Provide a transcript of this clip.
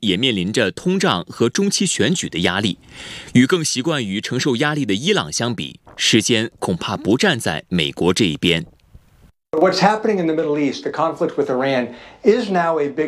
也面临着通胀和中期选举的压力。与更习惯于承受压力的伊朗相比，时间恐怕不站在美国这一边。 What's happening in the Middle East, the conflict with Iran, is now a big